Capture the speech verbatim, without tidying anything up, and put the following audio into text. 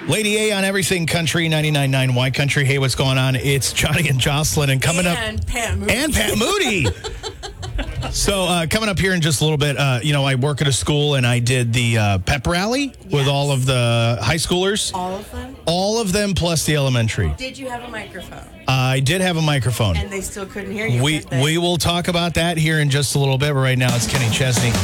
Lady A on Everything Country, ninety-nine point nine Y Country. Hey, what's going on? It's Johnny and Jocelyn, and coming and up... Pat Moody. And Pat Moody. So, uh, coming up here in just a little bit, uh, you know, I work at a school, and I did the uh, pep rally Yes. with all of the high schoolers. All of them? All of them, plus the elementary. Did you have a microphone? I did have a microphone. And they still couldn't hear you, We could they? we will talk about that here in just a little bit, but right now it's Kenny Chesney.